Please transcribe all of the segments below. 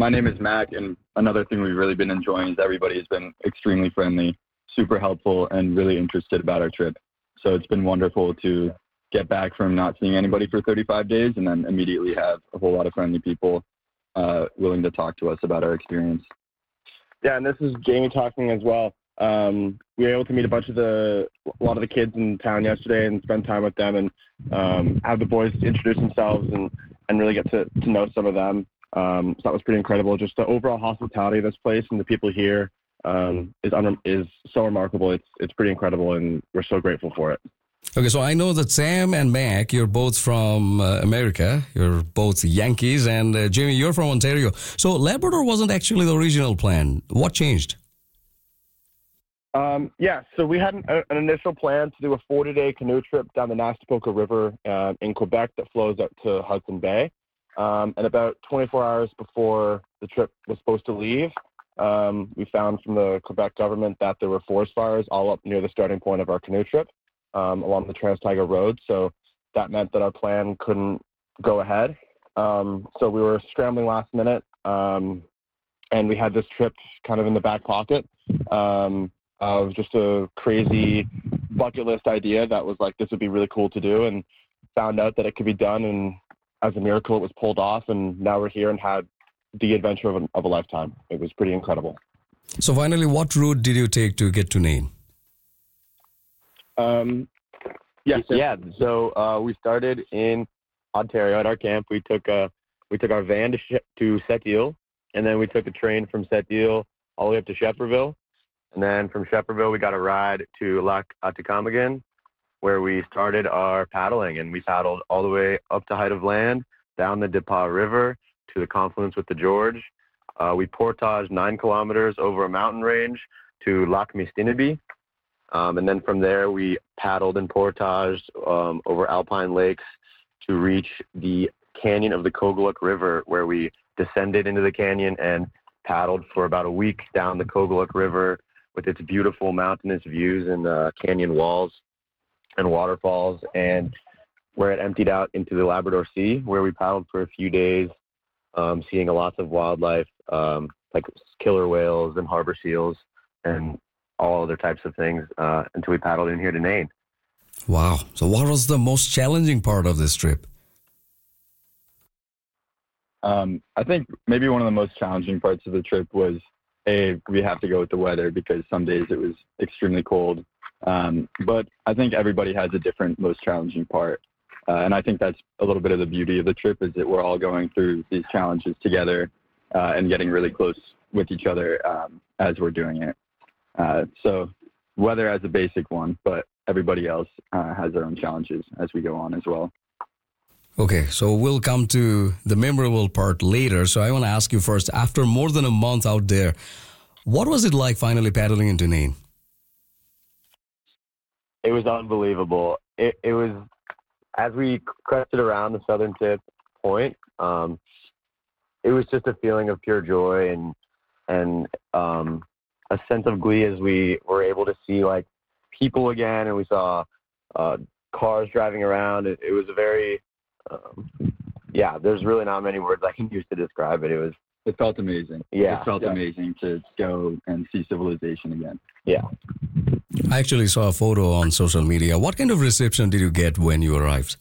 My name is Mac, and another thing we've really been enjoying is everybody has been extremely friendly, super helpful, and really interested about our trip. So it's been wonderful to get back from not seeing anybody for 35 days and then immediately have a whole lot of friendly people willing to talk to us about our experience. Yeah, and this is Jamie talking as well. We were able to meet a lot of the kids in town yesterday and spend time with them and have the boys introduce themselves and really get to know some of them. So that was pretty incredible. Just the overall hospitality of this place and the people here is so remarkable. It's pretty incredible, and we're so grateful for it. Okay, so I know that Sam and Mac, you're both from America. You're both Yankees, and Jamie, you're from Ontario. So Labrador wasn't actually the original plan. What changed? So we had an initial plan to do a 40-day canoe trip down the Nastipoca River in Quebec that flows out to Hudson Bay. And about 24 hours before the trip was supposed to leave, we found from the Quebec government that there were forest fires all up near the starting point of our canoe trip along the Trans-Taiga Road. So that meant that our plan couldn't go ahead. So we were scrambling last minute, and we had this trip kind of in the back pocket. Of just a crazy bucket list idea that was like, this would be really cool to do, and found out that it could be done, and as a miracle it was pulled off, and now we're here and had the adventure of a lifetime. It was pretty incredible. So finally, what route did you take to get to Nain? So we started in Ontario at our camp. We took our van to Sept-Îles, and then we took a train from Sept-Îles all the way up to Schefferville. And then from Schefferville, we got a ride to Lac Atikomagan, where we started our paddling. And we paddled all the way up to Height of Land, down the Des Pas River to the confluence with the George. We portaged 9 kilometers over a mountain range to Lac Mistinibi. And then from there, we paddled and portaged over alpine lakes to reach the canyon of the Koguluk River, where we descended into the canyon and paddled for about a week down the Koguluk River with its beautiful mountainous views and canyon walls and waterfalls, and where it emptied out into the Labrador Sea, where we paddled for a few days, seeing lots of wildlife, like killer whales and harbor seals and all other types of things, until we paddled in here to Nain. Wow. So what was the most challenging part of this trip? I think maybe one of the most challenging parts of the trip was, we have to go with the weather, because some days it was extremely cold. But I think everybody has a different most challenging part. And I think that's a little bit of the beauty of the trip, is that we're all going through these challenges together and getting really close with each other as we're doing it. So weather as a basic one, but everybody else has their own challenges as we go on as well. Okay, so we'll come to the memorable part later. So I want to ask you first, after more than a month out there, what was it like finally paddling into Nain? It was unbelievable. It was, as we crested around the southern tip point, it was just a feeling of pure joy and a sense of glee as we were able to see like people again, and we saw cars driving around. It was a very there's really not many words I can use to describe it. It felt amazing. Yeah. It felt amazing to go and see civilization again. Yeah. I actually saw a photo on social media. What kind of reception did you get when you arrived?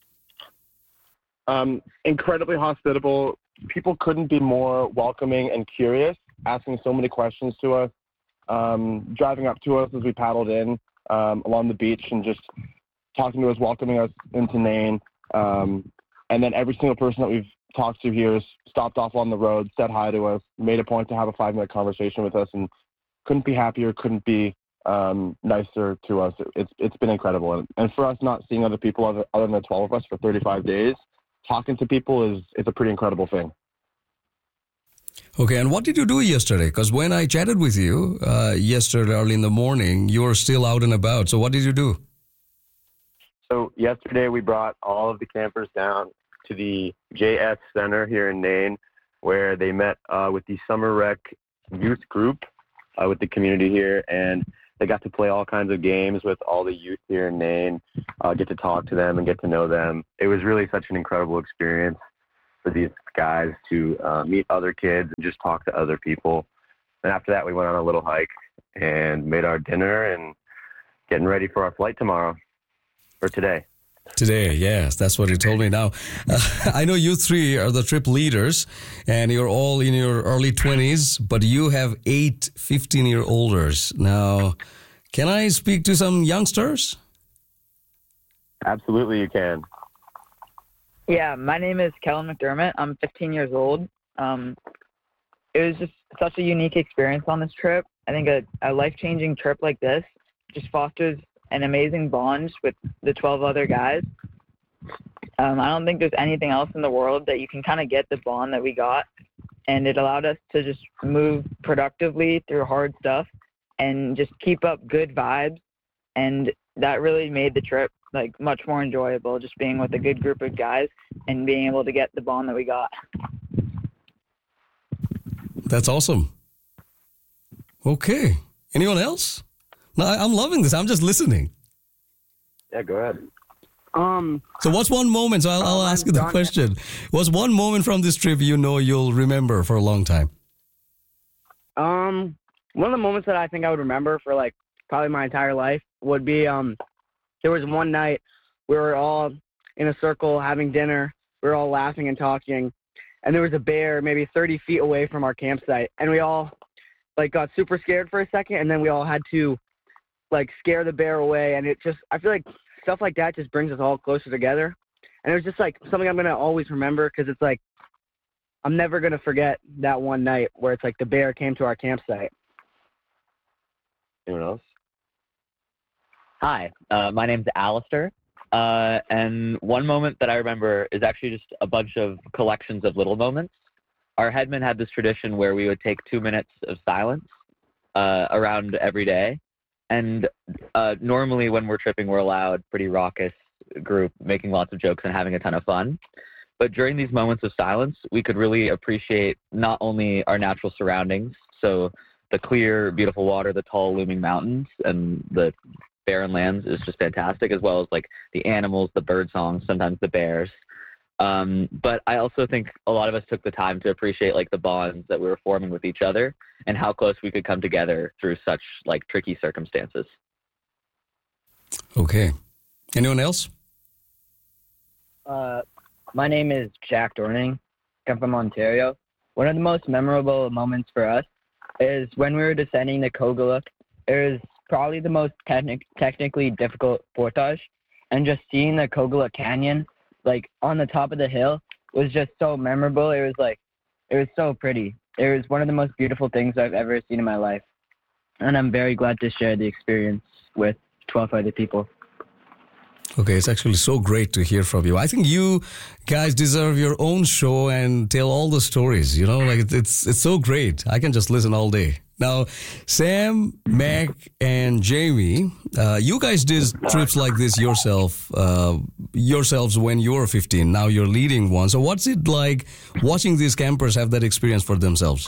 Incredibly hospitable. People couldn't be more welcoming and curious, asking so many questions to us, driving up to us as we paddled in along the beach and just talking to us, welcoming us into Nain. And then every single person that we've talked to here has stopped off on the road, said hi to us, made a point to have a 5-minute conversation with us, and couldn't be happier, couldn't be nicer to us. It's been incredible. And for us, not seeing other people other than the 12 of us for 35 days, talking to people is a pretty incredible thing. Okay, and what did you do yesterday? Because when I chatted with you yesterday early in the morning, you were still out and about. So what did you do? So yesterday we brought all of the campers down to the JS Center here in Nain, where they met with the Summer Rec youth group with the community here, and they got to play all kinds of games with all the youth here in Nain, get to talk to them and get to know them. It was really such an incredible experience. for these guys to meet other kids and just talk to other people. And after that, we went on a little hike and made our dinner and getting ready for our flight tomorrow, or today. Today, yes, that's what you told me. Now, I know you three are the trip leaders, and you're all in your early 20s, but you have 8 15-year-olders. Now, can I speak to some youngsters? Absolutely, you can. Yeah, my name is Kellen McDermott. I'm 15 years old. It was just such a unique experience on this trip. I think a life-changing trip like this just fosters an amazing bond with the 12 other guys. I don't think there's anything else in the world that you can kind of get the bond that we got. And it allowed us to just move productively through hard stuff and just keep up good vibes. And that really made the trip like much more enjoyable, just being with a good group of guys and being able to get the bond that we got. That's awesome. Okay. Anyone else? No, I'm loving this. I'm just listening. Yeah, go ahead. So what's one moment? So I'll ask you the question. What's one moment from this trip you know you'll remember for a long time? One of the moments that I think I would remember for like probably my entire life would be there was one night we were all in a circle having dinner. We were all laughing and talking, and there was a bear maybe 30 feet away from our campsite, and we all like got super scared for a second, and then we all had to like scare the bear away. And it just, I feel like stuff like that just brings us all closer together. And it was just like something I'm going to always remember, because it's like, I'm never going to forget that one night where it's like the bear came to our campsite. Anyone else? Hi, my name's Alistair. And one moment that I remember is actually just a bunch of collections of little moments. Our headman had this tradition where we would take 2 minutes of silence around every day. And normally when we're tripping, we're a loud, pretty raucous group, making lots of jokes and having a ton of fun. But during these moments of silence, we could really appreciate not only our natural surroundings, so the clear, beautiful water, the tall, looming mountains, and the barren lands is just fantastic, as well as like the animals, the bird songs, sometimes the bears. But I also think a lot of us took the time to appreciate like the bonds that we were forming with each other and how close we could come together through such like tricky circumstances. Okay. Anyone else? My name is Jack Dorning. I'm from Ontario. One of the most memorable moments for us is when we were descending the Koguluk. It was probably the most technically difficult portage, and just seeing the Koguluk Canyon like on the top of the hill was just so memorable. It was so pretty. It was one of the most beautiful things I've ever seen in my life. And I'm very glad to share the experience with 12 other people. Okay, it's actually so great to hear from you. I think you guys deserve your own show and tell all the stories. You know, like it's so great. I can just listen all day. Now, Sam, Mac, and Jamie, you guys did trips like this yourselves when you were 15. Now you're leading one. So what's it like watching these campers have that experience for themselves?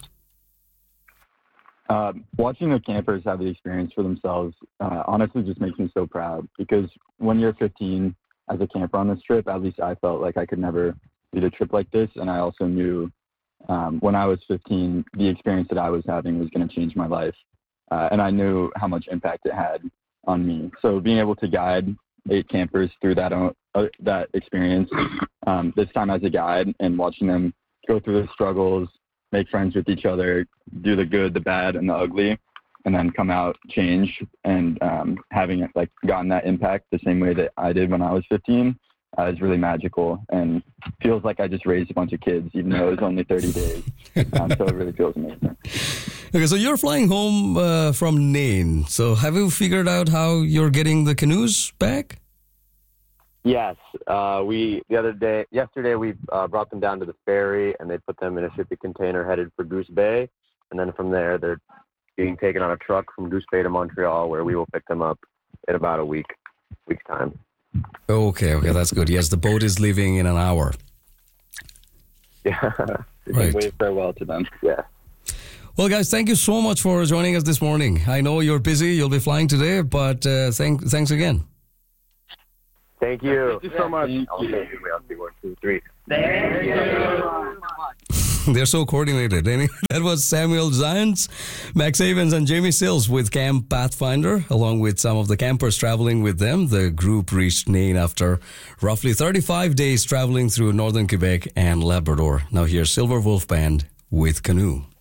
Watching the campers have the experience for themselves honestly just makes me so proud, because when you're 15 as a camper on this trip, at least I felt like I could never lead a trip like this. And I also knew when I was 15, the experience that I was having was going to change my life. And I knew how much impact it had on me. So being able to guide 8 campers through that experience, this time as a guide, and watching them go through the struggles, make friends with each other, do the good, the bad, and the ugly, and then come out changed, and having like gotten that impact the same way that I did when I was 15 is really magical, and feels like I just raised a bunch of kids, even though it was only 30 days. So it really feels amazing. Okay, so you're flying home from Nain. So have you figured out how you're getting the canoes back? Yes. Yesterday we brought them down to the ferry, and they put them in a shipping container headed for Goose Bay. And then from there, they're being taken on a truck from Goose Bay to Montreal, where we will pick them up in about a week's time. Okay, that's good. Yes, the boat is leaving in an hour. Yeah. Right. Wave farewell to them. Yeah. Well, guys, thank you so much for joining us this morning. I know you're busy. You'll be flying today, but thanks again. Thank you. Thank you so much. I'll see 1, 2, 3. Thank you. They're so coordinated. Anyway, that was Samuel Zients, Max Havens, and Jamie Sills with Camp Pathfinder, along with some of the campers traveling with them. The group reached Nain after roughly 35 days traveling through northern Quebec and Labrador. Now here's Silver Wolf Band with Canoe.